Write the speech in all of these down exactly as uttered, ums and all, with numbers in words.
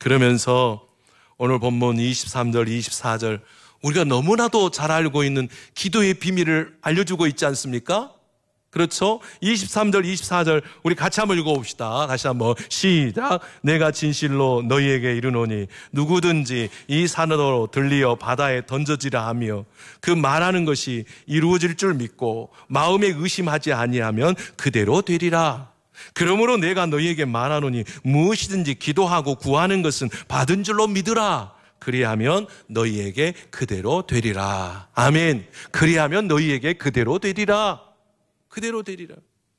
그러면서 오늘 본문 이십삼 절, 이십사 절 우리가 너무나도 잘 알고 있는 기도의 비밀을 알려주고 있지 않습니까? 그렇죠? 이십삼 절, 이십사 절 우리 같이 한번 읽어봅시다. 다시 한번 시작. 내가 진실로 너희에게 이르노니 누구든지 이 산으로 들리어 바다에 던져지라 하며 그 말하는 것이 이루어질 줄 믿고 마음에 의심하지 아니하면 그대로 되리라. 그러므로 내가 너희에게 말하노니 무엇이든지 기도하고 구하는 것은 받은 줄로 믿으라. 그리하면 너희에게 그대로 되리라. 아멘. 그리하면 너희에게 그대로 되리라. 그대로 되리라.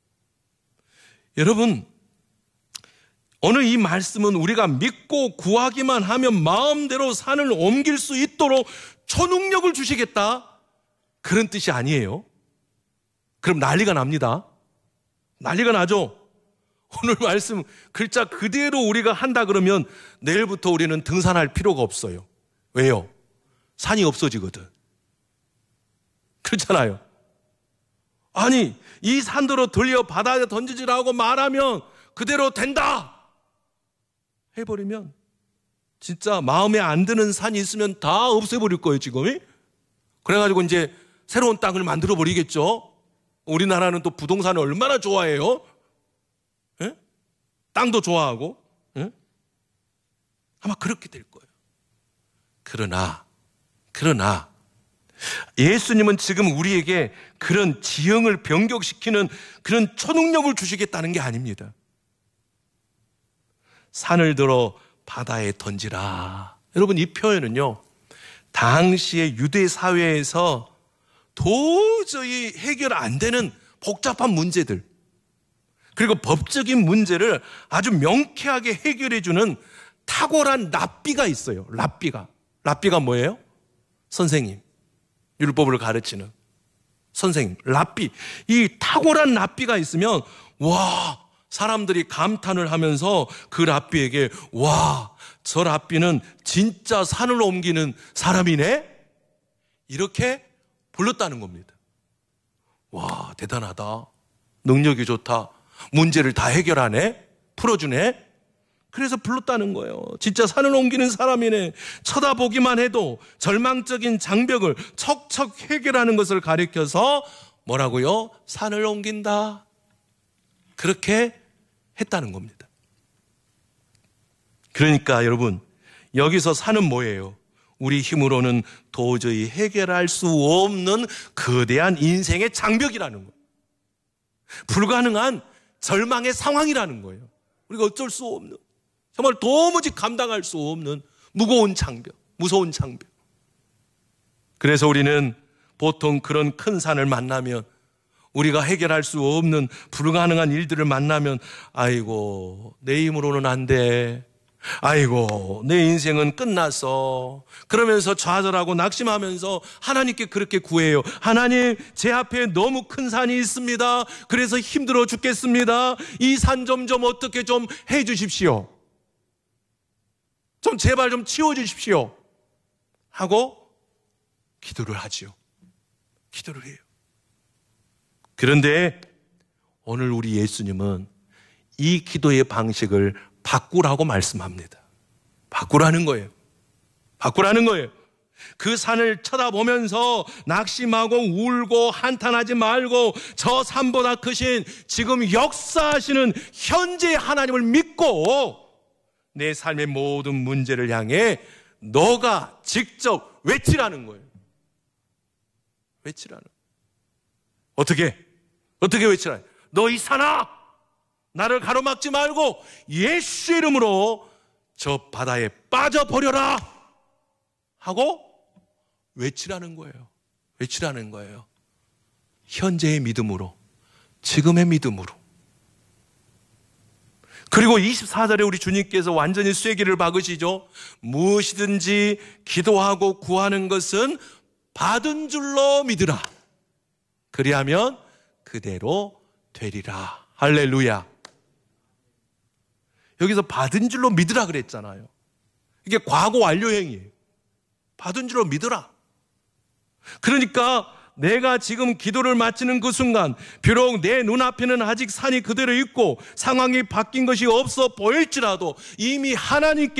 여러분, 오늘 이 말씀은 우리가 믿고 구하기만 하면 마음대로 산을 옮길 수 있도록 초능력을 주시겠다, 그런 뜻이 아니에요. 그럼 난리가 납니다. 난리가 나죠. 오늘 말씀 글자 그대로 우리가 한다 그러면 내일부터 우리는 등산할 필요가 없어요. 왜요? 산이 없어지거든. 그렇잖아요. 아니, 이 산으로 들려 바다에 던지지라고 말하면 그대로 된다 해버리면 진짜 마음에 안 드는 산이 있으면 다 없애버릴 거예요, 지금. 그래가지고 이제 새로운 땅을 만들어 버리겠죠. 우리나라는 또 부동산을 얼마나 좋아해요? 예? 땅도 좋아하고. 예? 아마 그렇게 될 거예요. 그러나, 그러나 예수님은 지금 우리에게 그런 지형을 변경시키는 그런 초능력을 주시겠다는 게 아닙니다. 산을 들어 바다에 던지라. 여러분, 이 표현은요, 당시의 유대 사회에서 도저히 해결 안 되는 복잡한 문제들, 그리고 법적인 문제를 아주 명쾌하게 해결해주는 탁월한 랍비가 있어요. 랍비가. 랍비가 뭐예요? 선생님. 율법을 가르치는 선생님, 랍비. 이 탁월한 랍비가 있으면 와, 사람들이 감탄을 하면서 그 랍비에게 와, 저 랍비는 진짜 산을 옮기는 사람이네? 이렇게 불렀다는 겁니다. 와, 대단하다. 능력이 좋다. 문제를 다 해결하네? 풀어주네? 그래서 불렀다는 거예요. 진짜 산을 옮기는 사람이네. 쳐다보기만 해도 절망적인 장벽을 척척 해결하는 것을 가리켜서 뭐라고요? 산을 옮긴다. 그렇게 했다는 겁니다. 그러니까 여러분, 여기서 산은 뭐예요? 우리 힘으로는 도저히 해결할 수 없는 거대한 인생의 장벽이라는 거예요. 불가능한 절망의 상황이라는 거예요. 우리가 어쩔 수 없는, 정말 도무지 감당할 수 없는 무거운 장벽, 무서운 장벽. 그래서 우리는 보통 그런 큰 산을 만나면, 우리가 해결할 수 없는 불가능한 일들을 만나면 아이고, 내 힘으로는 안 돼. 아이고, 내 인생은 끝났어. 그러면서 좌절하고 낙심하면서 하나님께 그렇게 구해요. 하나님, 제 앞에 너무 큰 산이 있습니다. 그래서 힘들어 죽겠습니다. 이 산 좀 좀 어떻게 좀 해 주십시오. 좀 제발 좀 치워주십시오 하고 기도를 하지요. 기도를 해요. 그런데 오늘 우리 예수님은 이 기도의 방식을 바꾸라고 말씀합니다. 바꾸라는 거예요. 바꾸라는 거예요. 그 산을 쳐다보면서 낙심하고 울고 한탄하지 말고 저 산보다 크신 지금 역사하시는 현재의 하나님을 믿고 내 삶의 모든 문제를 향해 너가 직접 외치라는 거예요. 외치라는 거예요. 어떻게? 어떻게 외치라? 너희 산아, 나를 가로막지 말고 예수 이름으로 저 바다에 빠져버려라 하고 외치라는 거예요. 외치라는 거예요. 현재의 믿음으로, 지금의 믿음으로. 그리고 이십사 절에 우리 주님께서 완전히 쐐기를 박으시죠. 무엇이든지 기도하고 구하는 것은 받은 줄로 믿으라. 그리하면 그대로 되리라. 할렐루야. 여기서 받은 줄로 믿으라 그랬잖아요. 이게 과거 완료형이에요. 받은 줄로 믿으라. 그러니까 내가 지금 기도를 마치는 그 순간 비록 내 눈앞에는 아직 산이 그대로 있고 상황이 바뀐 것이 없어 보일지라도 이미 하나님께